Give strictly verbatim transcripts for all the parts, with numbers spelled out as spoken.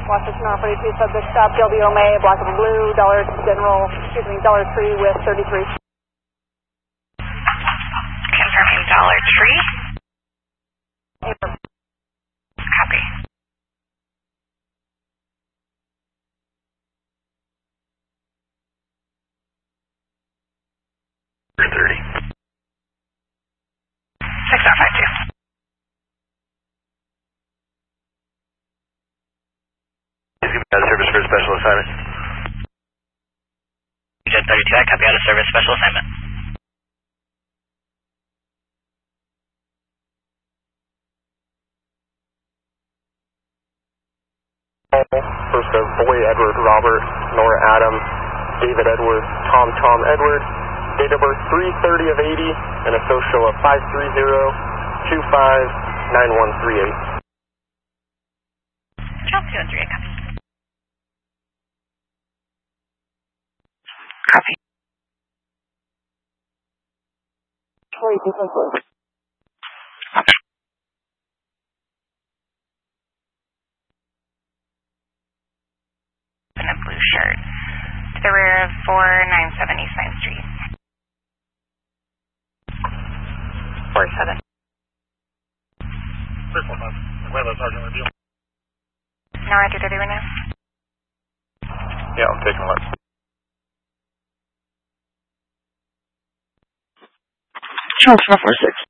Washington R forty-two, subject stop, L B O May, block of blue, dollar general, excuse me, dollar tree with thirty-three. Confirming dollar tree. Copy. thirty. six oh five two. Out of service for a special assignment. Jet thirty-two, I copy out of service, special assignment. First of Boy Edward Robert, Nora Adam, David Edward, Tom Tom Edward, date of birth three thirty of eighty, and a social of five three zero two five nine one three eight. Drop two and three, I copy. Copy. Troy, two five four. Okay. In a blue shirt. To the rear of four ninety-seven East ninth Street. four seven. First one, Nueva Sergeant Review. No, I did it right now. Yeah, I'm taking a look. Charles four four six.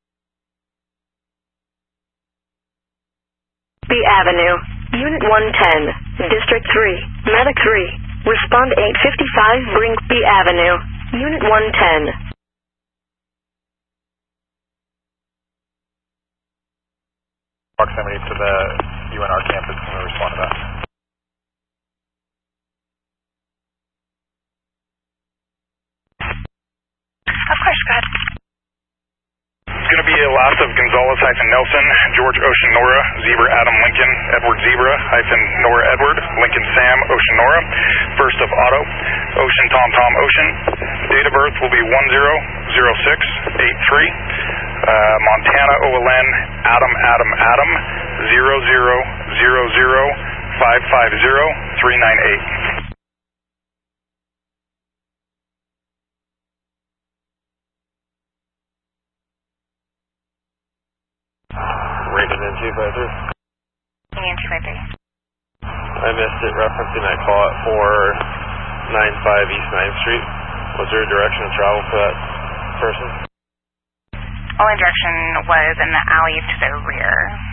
B Avenue, Unit one ten, District three, Medic three, respond eight fifty-five Brink B Avenue, Unit one ten. Proximity to the U N R campus, can we respond to that? Of course, go ahead. It's going to be a loss of Gonzalez hyphen Nelson, George Ocean Nora, Zebra Adam Lincoln, Edward Zebra hyphen Nora Edward, Lincoln Sam Ocean Nora, first of Otto, Ocean Tom Tom Ocean. Date of birth will be one zero zero six eight three. Uh, Montana O L N Adam Adam Adam zero zero zero zero five five zero three nine eight. Rated in two five three. Union two five three. I missed it referencing that call at four ninety-five East ninth Street. Was there a direction of travel for that person? Only direction was in the alley to the rear.